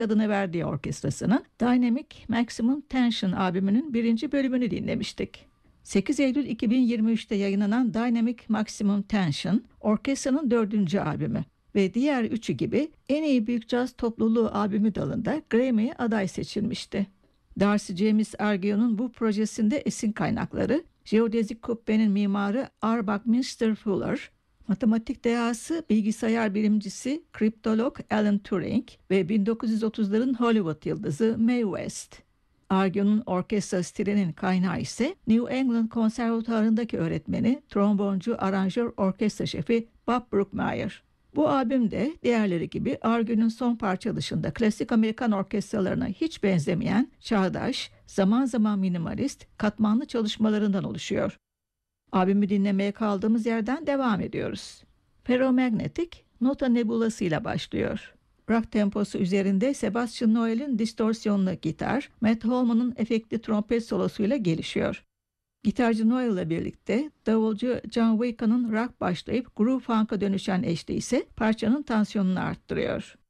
adını verdiği orkestrasının Dynamic Maximum Tension albümünün birinci bölümünü dinlemiştik. 8 Eylül 2023'te yayınlanan Dynamic Maximum Tension, orkestranın dördüncü albümü ve diğer üçü gibi en iyi büyük caz topluluğu albümü dalında Grammy'ye aday seçilmişti. Darcy James Argio'nun bu projesinde esin kaynakları, jeodezik kubbenin mimarı R. Buckminster Fuller, matematik dehası bilgisayar bilimcisi kriptolog Alan Turing ve 1930'ların Hollywood yıldızı Mae West. Argio'nun orkestra stilinin kaynağı ise New England Konservatuvarı'ndaki öğretmeni, tromboncu, aranjör, orkestra şefi Bob Brookmeyer. Bu albüm de diğerleri gibi Argio'nun son parça dışında klasik Amerikan orkestralarına hiç benzemeyen, çağdaş, zaman zaman minimalist, katmanlı çalışmalarından oluşuyor. Albümü dinlemeye kaldığımız yerden devam ediyoruz. Ferromagnetic, nota nebulası ile başlıyor. Rock temposu üzerinde Sebastian Noel'in distorsiyonlu gitar, Matt Holman'ın efektli trompet solosuyla gelişiyor. Gitarcı Noel ile birlikte davulcu John Wacon'ın rock başlayıp groove funk'a dönüşen eşliği ise parçanın tansiyonunu arttırıyor.